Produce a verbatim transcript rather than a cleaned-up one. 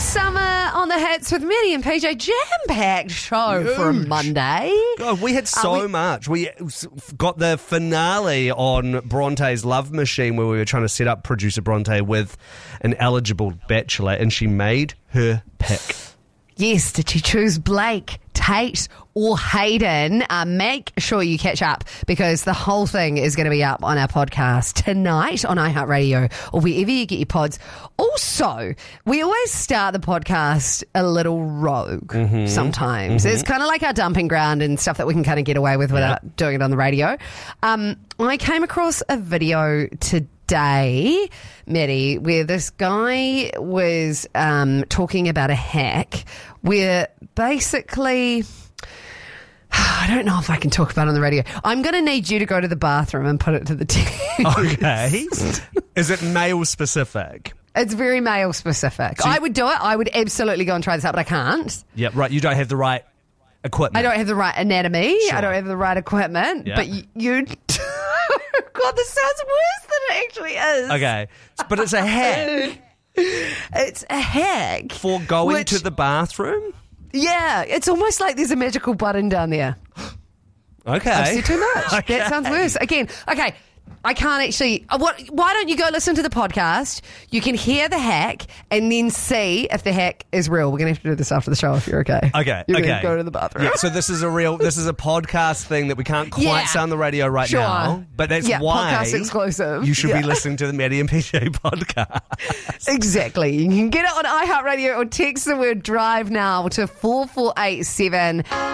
Summer on the hits with Maddie and P J. Jam-packed show Huge. for a Monday. God, we had so Uh, we- much. We got the finale on Bronte's Love Machine where we were trying to set up producer Bronte with an eligible bachelor, and she made her pick. Yes, did she choose Blake, Tate or Hayden? Uh, make sure you catch up because the whole thing is going to be up on our podcast tonight on iHeartRadio or wherever you get your pods. Also, we always start the podcast a little rogue Mm-hmm. sometimes. It's kind of like our dumping ground and stuff that we can kind of get away with without Yep. doing it on the radio. Um, I came across a video today. Day, Maddie, where this guy was um, talking about a hack where basically, I don't know if I can talk about it on the radio. I'm going to need you to go to the bathroom and put it to the test. Okay. Is it male specific? It's very male specific. So you- I would do it. I would absolutely go and try this out, but I can't. Yeah, right. You don't have the right equipment. I don't have the right anatomy. Sure. I don't have the right equipment. Yeah. But you... you God, this sounds worse than it actually is. Okay. But it's a hack It's a hack. for going Which- to the bathroom? Yeah, it's almost like there's a magical button down there. Okay. I've said too much. Okay. That sounds worse. Again, okay, I can't actually... uh, What? Why don't you go listen to the podcast? You can hear the hack and then see if the hack is real. We're going to have to do this after the show if you're okay. Okay, You're okay. gonna go to the bathroom. Yeah, so this is a real, this is a podcast thing that we can't quite Yeah. say on the radio right Sure. now, but that's Yeah, why podcast exclusive. you should Yeah. be listening to the Maddie and P J podcast. Exactly. You can get it on iHeartRadio or text the word drive now to four four eight seven.